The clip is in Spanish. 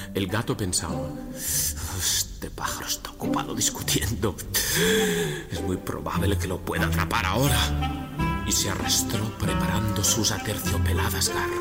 El gato pensaba: este pájaro está ocupado discutiendo. Es muy probable que lo pueda atrapar ahora. Y se arrastró preparando sus aterciopeladas garras.